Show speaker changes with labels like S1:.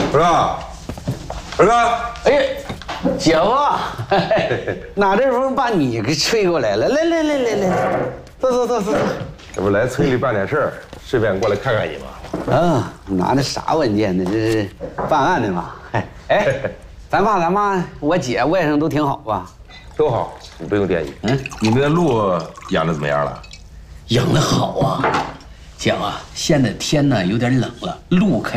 S1: 二哥，
S2: 哎，姐夫，哪阵风把你给吹过来了？来，走。
S1: 这不来村里办点事儿，顺便过来看看你吗？
S2: 啊，拿那啥文件呢？这是办案的嘛？哎，咱爸咱妈、我姐、外甥都挺好吧？
S1: 都好，你不用惦记。你那鹿养的怎么样了？
S3: 养得好啊，姐夫，现在天呢有点冷了，鹿开